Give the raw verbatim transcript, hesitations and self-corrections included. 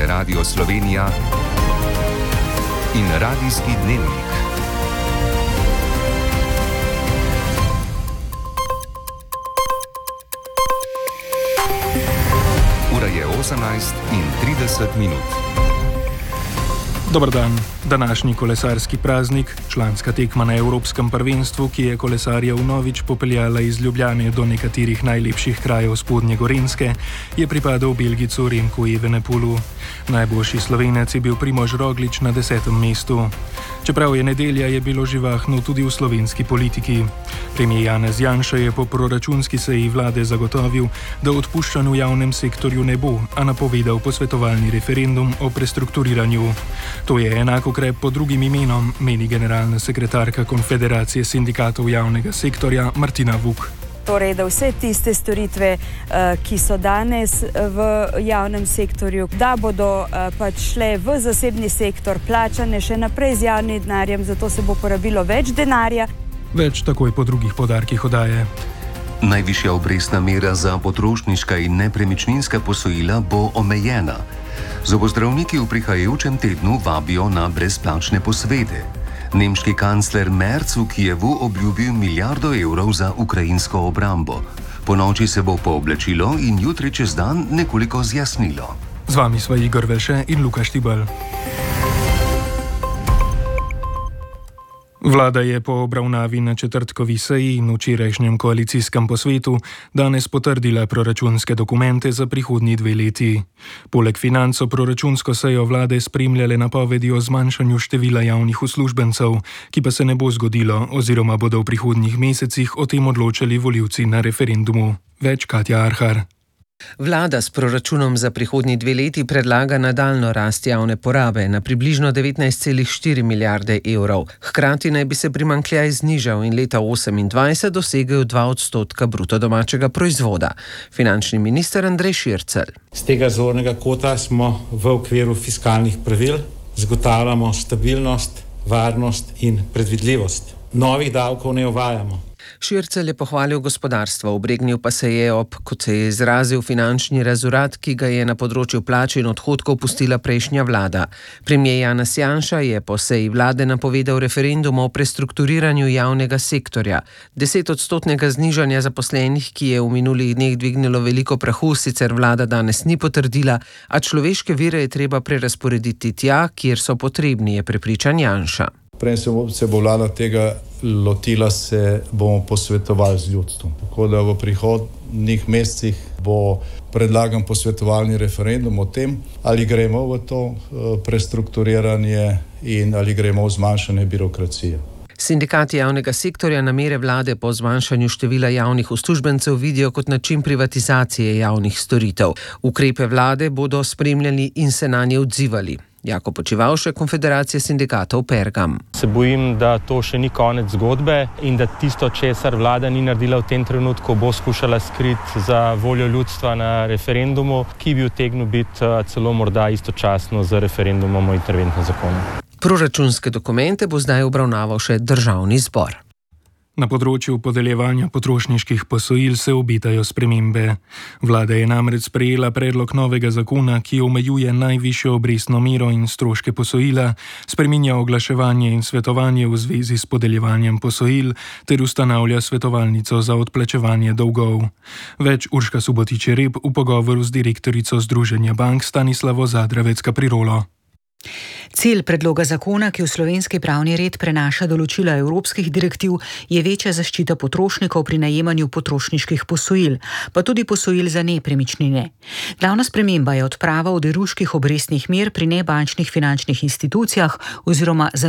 je Radio Slovenija in Radijski dnevnik. Ura je osemnajst in trideset minut. Dobar dan. Današnji kolesarski praznik, članska tekma na Evropskem prvenstvu, ki je kolesarje vnovič popeljala iz Ljubljane do nekaterih najlepših krajev spodnje Gorenjske, je pripadal Belgijcu Remku Evenepoelu. Najboljši Slovenec je bil Primož Roglič na desetem mestu. Čeprav je nedelja, je bilo živahno tudi v slovenski politiki. Premier Janez Janša je po proračunski seji vlade zagotovil, da odpuščanj v javnem sektorju ne bo, a napovedal posvetovalni referendum o prestrukturiranju. To je enako ukrep pod drugim imenom, meni generalna sekretarka Konfederacije sindikatov javnega sektorja Martina Vuk. Torej, da vse tiste storitve, ki so danes v javnem sektorju, da bodo pač šle v zasebni sektor, plačane še naprej z javnim denarjem, zato se bo porabilo več denarja. Več takoj po drugih podarkih oddaje. Najvišja obrestna mera za potrošniška in nepremičninska posojila bo omejena. Zobozdravniki v prihajajočem tednu vabijo na brezplačne posvete. Nemški kancler Merz v Kijevu obljubil milijardo evrov za ukrajinsko obrambo. Ponoči se bo pooblačilo in jutri čez dan nekoliko zjasnilo. Z vami sva Igor Velše in Luka Štibelj. Vlada je po obravnavi na četrtkovi seji in včerajšnjem koalicijskem posvetu danes potrdila proračunske dokumente za prihodnji dve leti. Poleg financ so proračunsko sejo vlade spremljale napovedi o zmanjšanju števila javnih uslužbencev, ki pa se ne bo zgodilo oziroma bodo v prihodnjih mesecih o tem odločali volivci na referendumu. Več Katja Arhar. Vlada s proračunom za prihodnji dve leti predlaga nadaljnjo rast javne porabe na približno devetnajst celih štiri milijarde evrov. Hkrati naj bi se primanjkljaj znižal in leta osemindvajset dosegel dva odstotka bruto domačega proizvoda. Finančni minister Andrej Šircelj. Z tega zornega kota smo v okviru fiskalnih pravil zagotavljamo stabilnost, varnost in predvidljivost. Novih davkov ne uvajamo. Šircelj je pohvalil gospodarstvo, obregnil pa se je ob, kot se je izrazil, finančni razurad, ki ga je na področju plač in odhodkov pustila prejšnja vlada. Premier Janez Janša je po seji vlade napovedal referendum o prestrukturiranju javnega sektorja. Desetodstotnega znižanja zaposlenih, ki je v minulih dneh dvignilo veliko prahu, sicer vlada danes ni potrdila, a človeške vire je treba prerazporediti tja, kjer so potrebni, je prepričan Janša. Prej se bo vlada tega lotila, se bomo posvetovali z ljudstvom. Tako da v prihodnjih mesecih bo predlagan posvetovalni referendum o tem, ali gremo v to prestrukturiranje in ali gremo v zmanjšanje birokracije. Sindikati javnega sektorja namere vlade po zmanjšanju števila javnih uslužbencev vidijo kot način privatizacije javnih storitev. Ukrepe vlade bodo spremljali in se nanje odzivali. Jako Počivavšek, Konfederacije sindikatov Pergam. Se bojim, da to še ni konec zgodbe in da tisto, česar vlada ni naredila v tem trenutku, bo skušala skriti za voljo ljudstva na referendumu, ki bi utegnil biti celo morda istočasno z referendumom o interventnem zakonu. Proračunske dokumente bo zdaj obravnaval še državni zbor. Na področju podeljevanja potrošniških posojil se obetajo spremembe. Vlada je namreč sprejela predlog novega zakona, ki omejuje najvišjo obrestno mero in stroške posojila, spreminja oglaševanje in svetovanje v zvezi s podeljevanjem posojil ter ustanavlja svetovalnico za odplačevanje dolgov. Več Urška Subotič-Rep v pogovoru z direktorico Združenja bank Stanislavo Zadravec-Kaprirolo. Cilj predloga zakona, ki v slovenski pravni red prenaša določila evropskih direktiv, je večja zaščita potrošnikov pri najemanju potrošniških posojil, pa tudi posojil za nepremičnine. Glavna sprememba je odprava oderuških obrestnih mer pri nebančnih finančnih institucijah oziroma za